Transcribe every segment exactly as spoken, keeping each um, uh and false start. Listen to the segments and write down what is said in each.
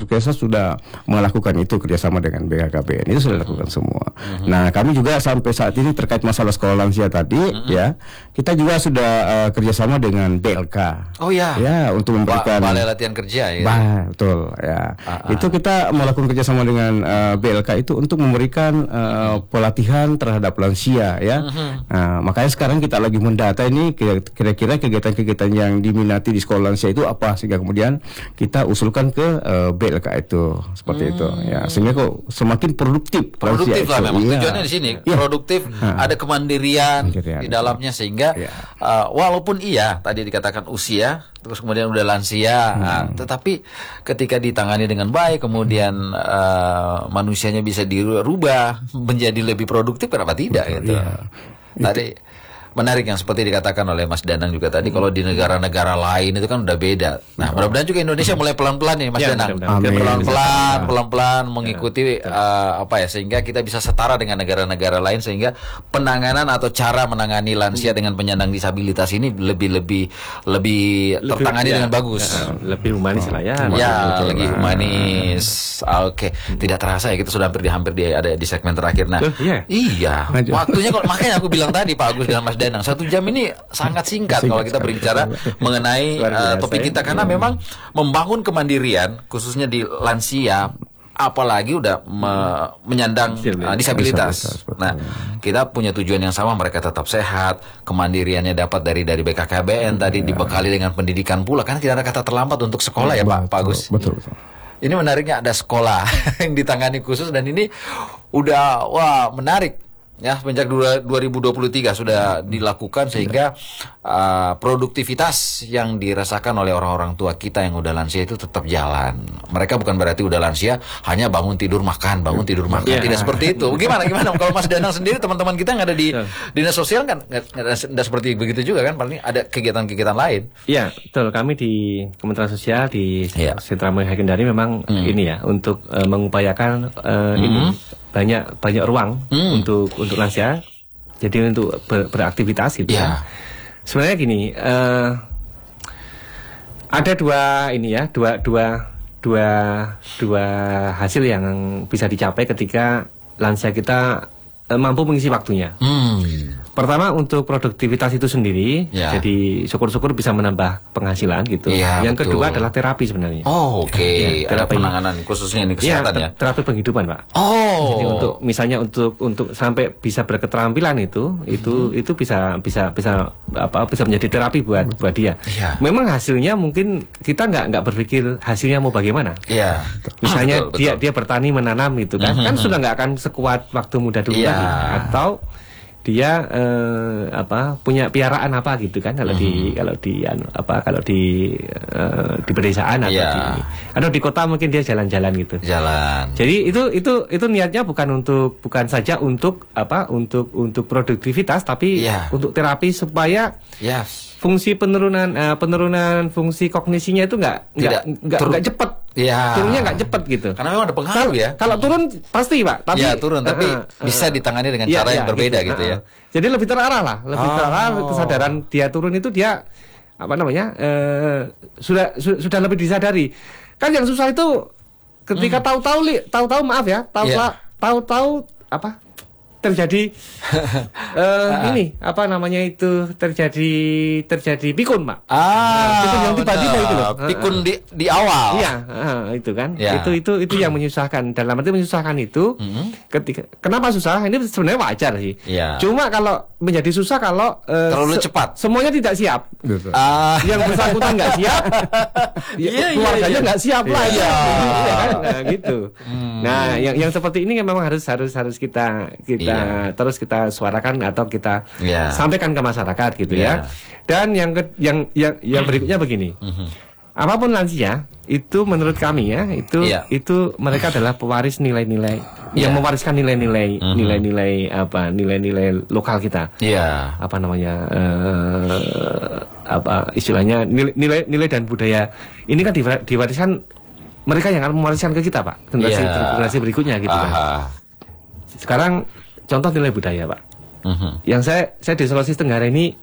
Puskesmas sudah melakukan itu kerjasama dengan B K K B N, itu sudah dilakukan semua. Uh-huh. Nah, kami juga sampai saat ini terkait masalah sekolah lansia tadi, uh-huh. ya, kita juga sudah uh, kerjasama dengan B L K. Oh ya, ya untuk memberikan ba- balai latihan kerja ya. Bah, betul ya. Uh-huh. Itu kita melakukan kerjasama dengan uh, B L K itu untuk memberikan uh, pelatihan terhadap lansia ya. Uh-huh. Nah, makanya sekarang kita lagi mendata ini kira-kira kegiatan-kegiatan yang diminati di sekolah lansia itu apa, sehingga kemudian kita usulkan ke uh, B L K itu seperti hmm. itu ya, sehingga kok semakin produktif produktif lah itu. Memang Iya. tujuannya di sini ya. Produktif, ha. Ada kemandirian, kemandirian di dalamnya sehingga ya. uh, walaupun iya tadi dikatakan usia terus kemudian udah lansia, hmm. nah, tetapi ketika ditangani dengan baik kemudian uh, manusianya bisa dirubah menjadi lebih produktif, kenapa tidak gitu ya. Tadi menarik yang seperti dikatakan oleh Mas Danang juga tadi, kalau di negara-negara lain itu kan udah beda. Nah, mudah-mudahan juga Indonesia mulai pelan-pelan nih Mas ya, Danang. Pelan-pelan, pelan-pelan mengikuti ya, uh, apa ya, sehingga kita bisa setara dengan negara-negara lain, sehingga penanganan atau cara menangani lansia dengan penyandang disabilitas ini lebih-lebih lebih tertangani ya, dengan bagus. Ya, lebih humanis lah ya. Ya, lebih humanis. Oke, okay. Tidak terasa ya kita sudah hampir di hampir di ada di segmen terakhir. Nah, uh, yeah. iya. Waktunya kok, makanya aku bilang tadi Pak Agus dan Mas Danang, satu jam ini sangat singkat, singkat kalau kita berbicara mengenai uh, topik kita, karena hmm. memang membangun kemandirian khususnya di lansia, apalagi udah me, menyandang uh, disabilitas. Nah, kita punya tujuan yang sama, mereka tetap sehat, kemandiriannya dapat dari dari B K K B N tadi, ya. Dibekali dengan pendidikan pula, karena tidak ada kata terlambat untuk sekolah ya, ya Pak, Pak Agus. Betul, betul. Ini menariknya ada sekolah yang ditangani khusus, dan ini udah wah menarik. Ya, sejak dua ribu dua puluh tiga sudah dilakukan, sehingga uh, produktivitas yang dirasakan oleh orang-orang tua kita yang udah lansia itu tetap jalan. Mereka bukan berarti udah lansia hanya bangun tidur makan, bangun tidur makan, yeah. Tidak seperti itu. Gimana gimana kalau Mas Danang sendiri, teman-teman kita yang ada di dinas sosial kan nggak seperti begitu juga kan, paling ada kegiatan-kegiatan lain. Iya, betul. Kami di Kementerian Sosial di yeah. Sentra Menghindari memang hmm. ini ya, untuk uh, mengupayakan uh, hmm. ini banyak banyak ruang hmm. untuk untuk lansia, jadi untuk ber, beraktivitas gitu yeah. ya. Sebenarnya gini, uh, ada dua ini ya, dua dua dua dua hasil yang bisa dicapai ketika lansia kita uh, mampu mengisi waktunya. Hmm. Pertama, untuk produktivitas itu sendiri, ya. Jadi syukur-syukur bisa menambah penghasilan gitu. Ya, yang betul. Kedua adalah terapi sebenarnya. Oh, oke. Okay. Ya, terapi penanganan khususnya ini kesehatan ya. Ya, terapi penghidupan, Pak. Oh. Jadi untuk misalnya untuk untuk sampai bisa berketerampilan itu, itu hmm. itu bisa bisa bisa apa bisa menjadi terapi buat buat dia. Ya. Memang hasilnya mungkin kita nggak nggak berpikir hasilnya mau bagaimana. Iya. Misalnya betul, dia betul. dia bertani menanam itu kan, mm-hmm. kan sudah nggak akan sekuat waktu muda dulu ya. Lagi. Atau dia eh, apa punya piaraan apa gitu kan, kalau hmm. di kalau di anu, apa kalau di eh, di pedesaan atau yeah. di atau di kota mungkin dia jalan-jalan gitu. Jalan. Jadi itu itu itu niatnya bukan untuk bukan saja untuk apa untuk untuk produktivitas, tapi yeah. untuk terapi supaya yes. fungsi penurunan uh, penurunan fungsi kognisinya itu nggak nggak nggak nggak cepat. Ya. Turunnya nggak cepat gitu. Karena memang ada pengaruh ya. Kalau turun pasti Pak. Tapi ya turun, tapi uh, uh, bisa ditangani dengan ya, cara ya, yang berbeda gitu, gitu uh, ya. Jadi lebih terarah lah, lebih oh. terarah kesadaran dia turun itu dia apa namanya uh, sudah su, sudah lebih disadari. Kan yang susah itu ketika hmm. tahu-tahu li, tahu-tahu maaf ya, tahu yeah. tahu-tahu apa terjadi uh, ini apa namanya itu terjadi terjadi pikun Pak. Ah, nah, pikun yang tiba-tiba itu loh. Pikun di di awal. Iya, uh, itu kan. Ya. Itu itu itu yang menyusahkan. Dalam arti menyusahkan itu mm-hmm. ketika kenapa susah? Ini sebenarnya wajar sih. Ya. Cuma kalau menjadi susah kalau uh, terlalu se- cepat. Semuanya tidak siap. Ah. Yang bersangkutan nggak siap. Iya, keluarganya iya, nggak iya. siap lah. Iya. Ya, kan? Nah, gitu. Hmm. Nah, yang yang seperti ini memang harus harus harus kita kita Yeah. terus kita suarakan atau kita yeah. sampaikan ke masyarakat gitu yeah. ya. Dan yang ke, yang yang yang berikutnya begini. Mm-hmm. Apapun lansia itu menurut kami ya, itu yeah. itu mereka adalah pewaris nilai-nilai yeah. yang mewariskan nilai-nilai mm-hmm. nilai-nilai apa nilai-nilai lokal kita. Yeah. Apa namanya uh, apa istilahnya nilai nilai dan budaya ini kan diwariskan, mereka yang akan mewariskan ke kita Pak, generasi yeah. generasi berikutnya gitu kan. Sekarang contoh nilai budaya Pak, uh-huh. yang saya saya di Sulawesi Tenggara ini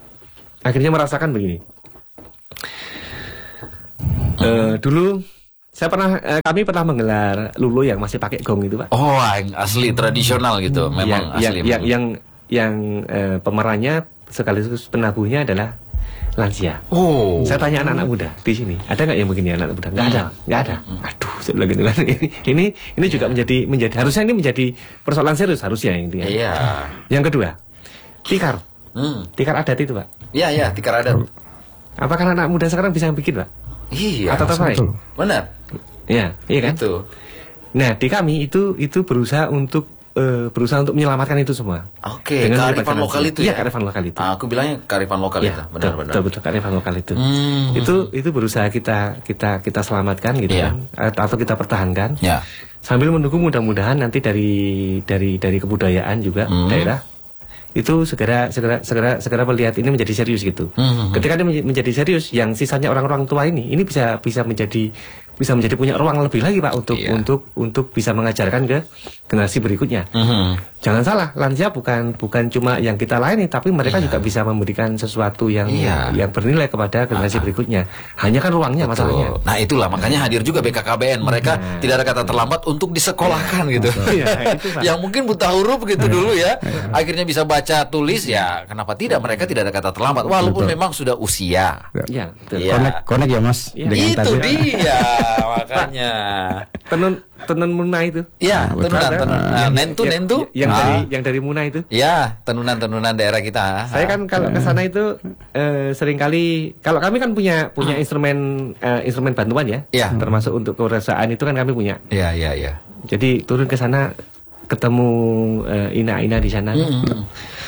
akhirnya merasakan begini. Uh-huh. Uh, dulu Saya pernah, eh, kami pernah menggelar lulu yang masih pakai gong itu, Pak. Oh, yang asli tradisional gitu, memang yang, asli. Yang yang yang, yang eh, pemerannya sekaligus penabuhnya adalah lansia. Oh. Saya tanya anak-anak muda di sini, ada nggak yang begini anak muda? Nggak ada, nggak ada. Aduh, saya bilang gitu kan. Ini ini ini juga menjadi menjadi harusnya ini menjadi persoalan serius harusnya ini. Iya. Yang kedua, tikar. Hmm. Tikar adat itu, Pak. Iya, iya, tikar adat. Apakah anak muda sekarang bisa bikin, Pak? Iya. Atau tertarik? Benar. Iya, iya kan? Itu. Nah, di kami itu itu berusaha untuk uh, berusaha untuk menyelamatkan itu semua. Oke, kearifan lokal itu ya. Iya, kearifan lokal itu. Ah, aku bilangnya kearifan lokal ya, itu, benar-benar. Betul, betul, kearifan lokal itu. Hmm. Itu itu berusaha kita kita kita selamatkan gitu ya. kan, atau kita pertahankan. Ya. Sambil menunggu mudah-mudahan nanti dari dari dari kebudayaan juga hmm. daerah itu segera segera segera segera melihat ini menjadi serius gitu. Mm-hmm. Ketika ini menjadi serius, yang sisanya orang-orang tua ini ini bisa bisa menjadi bisa menjadi punya ruang lebih lagi, Pak, untuk yeah. untuk untuk bisa mengajarkan ke generasi berikutnya. Mm-hmm. Jangan salah, lansia bukan bukan cuma yang kita layani, tapi mereka yeah. juga bisa memberikan sesuatu yang yeah. yang bernilai kepada generasi uh-huh. berikutnya. Hanya kan ruangnya Betul. masalahnya. Nah, itulah makanya hadir juga B K K B N. Mereka nah. tidak ada kata terlambat untuk disekolahkan gitu. Yeah, itu, yang mungkin buta huruf gitu dulu ya. Akhirnya bisa baca tulis ya, kenapa tidak? Mereka tidak ada kata terlambat walaupun betul. memang sudah usia. Ya, betul. Ya. Konek, konek ya Mas. Ya. Itu tadi. dia makanya. Tenun tenun Muna itu. Iya, tenunan tenunan. Nah, nentu nentu yang ah. dari yang dari Muna itu. Iya, tenunan-tenunan daerah kita. Saya kan kalau ke sana itu eh, seringkali kalau kami kan punya punya hmm. instrumen eh, instrumen bantuan ya. ya. Termasuk untuk kewirausahaan itu kan kami punya. Iya, iya, iya. Jadi turun ke sana ketemu uh, ina-ina di sana. Mm-hmm.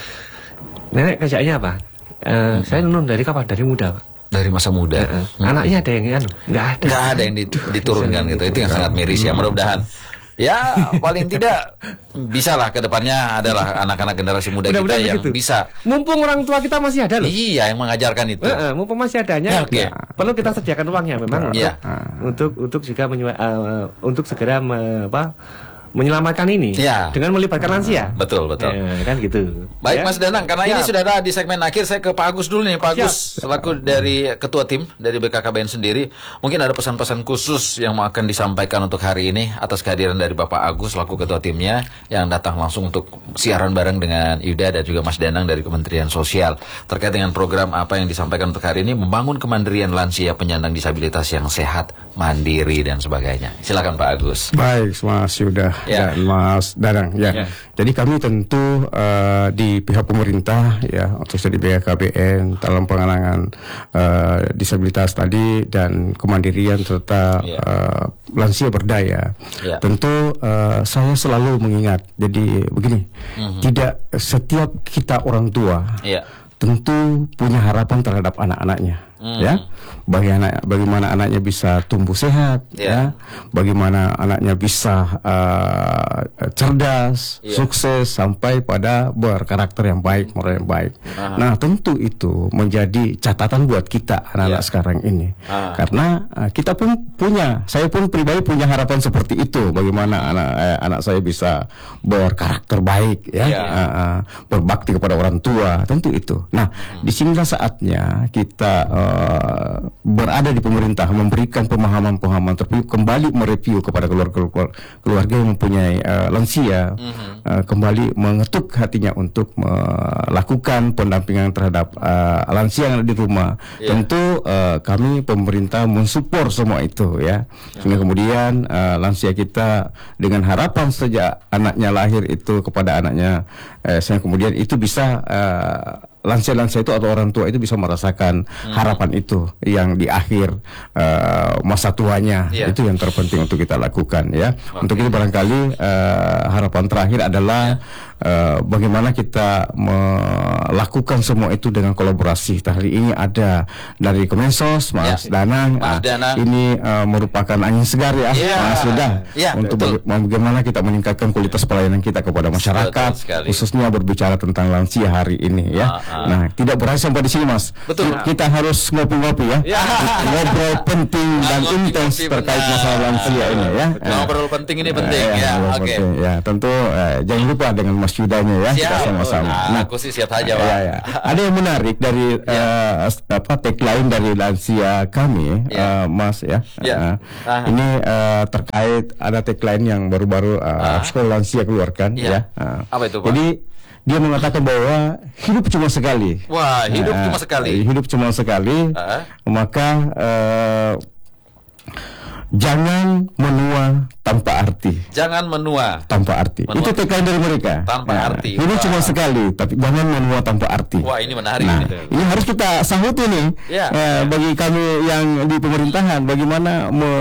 Nenek kerjanya apa? Uh, mm-hmm. Saya nunun dari kapan? Dari muda, Pak. Dari masa muda. Uh, uh. Mm-hmm. Anaknya ada yang kan? Nggak ada. Nggak ada yang diturunkan gitu. Itu yang sangat miris ya. Mudah-mudahan. Ya paling tidak bisa lah ke depannya adalah anak-anak generasi muda kita yang begitu. Bisa. Mumpung orang tua kita masih ada loh. Iya, yang mengajarkan itu. Uh, uh, mumpung masih adanya. Ya, okay. ya, perlu kita sediakan ruangnya memang. Ya. Untuk untuk juga menyua, uh, untuk segera me, apa? menyelamatkan ini ya. dengan melibatkan lansia. Betul, betul. Ya, kan gitu. Baik ya. Mas Danang, karena Siap. ini sudah ada di segmen akhir, saya ke Pak Agus dulu nih. Pak Agus, Siap. selaku dari ketua tim dari B K K B N sendiri, mungkin ada pesan-pesan khusus yang akan disampaikan untuk hari ini atas kehadiran dari Bapak Agus selaku ketua timnya yang datang langsung untuk siaran bareng dengan Yuda dan juga Mas Danang dari Kementerian Sosial terkait dengan program apa yang disampaikan untuk hari ini, membangun kemandirian lansia penyandang disabilitas yang sehat, mandiri dan sebagainya. Silakan Pak Agus. Baik, Mas Yuda. Ya. Dan Mas Danang ya. ya. Jadi kami tentu uh, di pihak pemerintah ya, khususnya di B K K B N dalam penanganan uh, disabilitas tadi dan kemandirian serta ya. uh, lansia berdaya. Ya. Tentu uh, saya selalu mengingat. Jadi begini, mm-hmm. tidak setiap kita orang tua ya. tentu punya harapan terhadap anak-anaknya. Hmm. Ya, bagaimana bagaimana anaknya bisa tumbuh sehat, yeah. ya, bagaimana anaknya bisa uh, cerdas, yeah. sukses sampai pada berkarakter yang baik, moral yang baik. Aha. Nah, tentu itu menjadi catatan buat kita anak-anak yeah. sekarang ini, Aha. karena uh, kita pun punya, saya pun pribadi punya harapan seperti itu, bagaimana anak eh, anak saya bisa berkarakter baik, ya, yeah. uh, uh, berbakti kepada orang tua, tentu itu. Nah, hmm. disinilah saatnya kita uh, Uh, berada di pemerintah memberikan pemahaman-pemahaman terpilih, kembali mereview kepada keluarga keluarga yang mempunyai uh, lansia, mm-hmm. uh, kembali mengetuk hatinya untuk melakukan pendampingan terhadap uh, lansia yang ada di rumah. Yeah. Tentu uh, kami pemerintah mensupport semua itu ya, sehingga mm-hmm. kemudian uh, lansia kita dengan harapan sejak anaknya lahir itu kepada anaknya, uh, sehingga kemudian itu bisa uh, lansia-lansia itu atau orang tua itu bisa merasakan hmm. harapan itu yang di akhir uh, masa tuanya, yeah. itu yang terpenting untuk kita lakukan ya. Okay. Untuk itu barangkali uh, harapan terakhir adalah uh, bagaimana kita melakukan semua itu dengan kolaborasi. Hari ini ada dari Kemensos, Mas yeah. Danang, Mas uh, Danang. Ini uh, merupakan angin segar ya, yeah. Mas Yuda, yeah, untuk baga- bagaimana kita meningkatkan kualitas pelayanan kita kepada masyarakat, khususnya berbicara tentang lansia hari ini ya. Uh, Nah, tidak berakhir sampai di sini, Mas. Betul. Kita harus ngopi-ngopi ya. ya. Ngobrol penting dan nah, intens terkait masalah lansia ini ya. Betul. Ngobrol penting ini penting uh, ya. ya Oke. Okay. Ya, tentu uh, jangan lupa dengan Mas Mas Yudanya ya, siap. kita sama-sama. Nah, nah, aku sih siap saja, Pak. Ya, ya. Ada yang menarik dari ya. uh, apa tagline dari lansia kami, ya. uh, Mas ya. ya. Uh, ini uh, terkait ada tagline yang baru-baru uh, sekolah lansia keluarkan ya. ya. Uh, Apa itu, Pak? Jadi dia mengatakan bahwa hidup cuma sekali. Wah, hidup uh, cuma sekali. Hidup cuma sekali. Uh. Maka uh, jangan menua tanpa arti. Jangan menua tanpa arti. Menua itu tagline dari mereka. Tanpa nah, arti. Ini cuma sekali, tapi jangan menua tanpa arti. Wah, ini menarik. Nah, gitu. Ini harus kita sambut ini. Ya, eh, ya. Bagi kami yang di pemerintahan, bagaimana me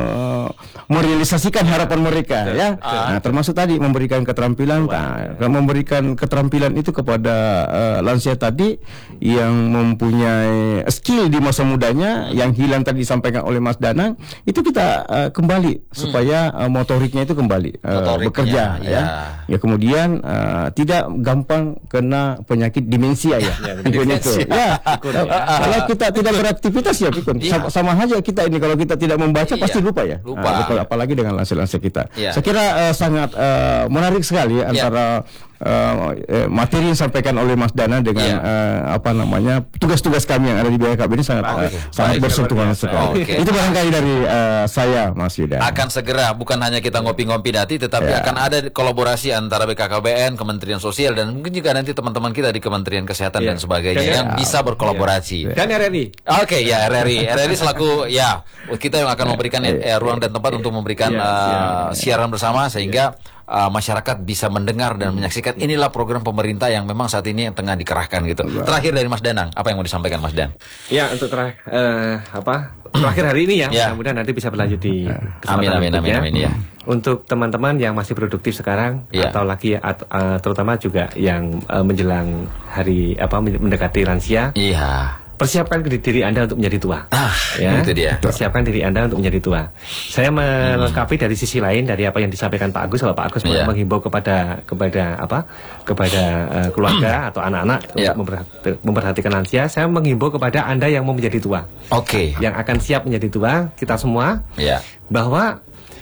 merealisasikan harapan mereka, betul, ya. Betul. Nah, termasuk tadi memberikan keterampilan, nah, memberikan keterampilan itu kepada uh, lansia tadi yang mempunyai skill di masa mudanya, hmm. yang hilang tadi disampaikan oleh Mas Danang, itu kita uh, kembali hmm. supaya uh, motoriknya itu kembali uh, bekerja, ya. ya. Ya kemudian uh, tidak gampang kena penyakit demensia, ya. Ya, demensia. Ya. Kalau kita tidak beraktivitas ya, Pikun. Ya. Sama, sama aja kita ini kalau kita tidak membaca ya. Pasti lupa ya. Lupa. Nah, apalagi dengan lansia-lansia kita. Ya. Saya kira uh, sangat uh, menarik sekali ya. Antara uh, materi yang disampaikan oleh Mas Dana dengan ya. uh, apa namanya tugas-tugas kami yang ada di B K K B ini sangat uh, sangat bersentuhan sekali. Okay. Itu barangkali dari uh, saya, Mas Yuda. Akan segera bukan hanya kita ngopi-ngopi nanti, tetapi ya. akan ada kolaborasi antara B K K B N, Kementerian Sosial, dan mungkin juga nanti teman-teman kita di Kementerian Kesehatan ya. dan sebagainya dan yang ya. bisa berkolaborasi. Ya. Dan R R I. Oke, okay, ya R R I. R R I selaku ya kita yang akan memberikan eh, ruang dan tempat untuk memberikan ya, uh, siaran bersama sehingga uh, masyarakat bisa mendengar dan menyaksikan inilah program pemerintah yang memang saat ini yang tengah dikerahkan gitu. Terakhir dari Mas Danang, apa yang mau disampaikan Mas Dan? Ya, untuk terakhir uh, apa? Terakhir hari ini ya, ya. mudah-mudahan nanti bisa berlanjut di amin amin amin amin ya. Untuk teman-teman yang masih produktif sekarang ya. atau lagi at, uh, terutama juga yang uh, menjelang hari apa mendekati lansia. Iya. Persiapkan diri Anda untuk menjadi tua. Ah, ya. Itu dia. Persiapkan diri Anda untuk menjadi tua. Saya melengkapi hmm. dari sisi lain dari apa yang disampaikan Pak Agus. Kalau Pak Agus yeah. menghimbau kepada kepada apa? Kepada uh, keluarga atau anak-anak yeah. untuk memperhatikan lansia, saya menghimbau kepada Anda yang mau menjadi tua. Oke. Okay. Yang akan siap menjadi tua, kita semua. Yeah. Bahwa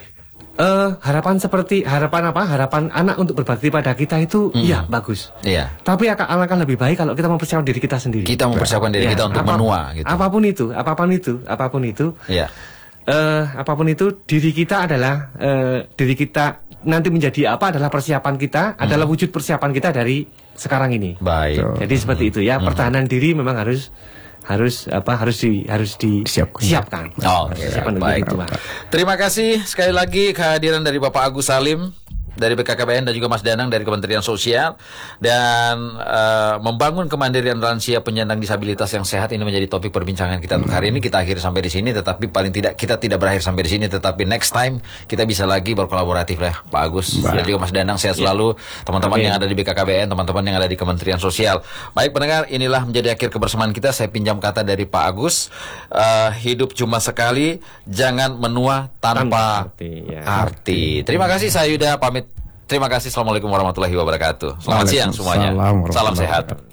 Uh, harapan seperti harapan apa harapan anak untuk berbakti pada kita itu mm. ya bagus. Iya. Tapi akan alangkah lebih baik kalau kita mempersiapkan diri kita sendiri. Kita mempersiapkan diri ya, kita untuk apa, menua. Gitu. Apapun itu, apapun itu, apapun itu. Iya. Uh, apapun itu, diri kita adalah uh, diri kita nanti menjadi apa adalah persiapan kita, mm. adalah wujud persiapan kita dari sekarang ini. Baik. Jadi seperti itu ya. Mm. Pertahanan diri memang harus harus apa harus di harus disiapkan. Oh, okay. Baik. Itu, terima kasih sekali lagi kehadiran dari Bapak Agus Salim dari B K K B N dan juga Mas Danang dari Kementerian Sosial, dan uh, membangun kemandirian lansia penyandang disabilitas yang sehat ini menjadi topik perbincangan kita untuk hari ini. Kita akhiri sampai di sini, tetapi paling tidak kita tidak berakhir sampai di sini, tetapi next time kita bisa lagi berkolaboratif lah Pak Agus Baik. dan juga Mas Danang. Sehat selalu teman-teman yang ada di B K K B N, teman-teman yang ada di Kementerian Sosial. Baik pendengar, inilah menjadi akhir kebersamaan kita. Saya pinjam kata dari Pak Agus, uh, hidup cuma sekali, jangan menua tanpa arti, ya. arti. Terima kasih, saya Yuda pamit. Terima kasih. Assalamualaikum warahmatullahi wabarakatuh. Selamat siang semuanya. Salam sehat.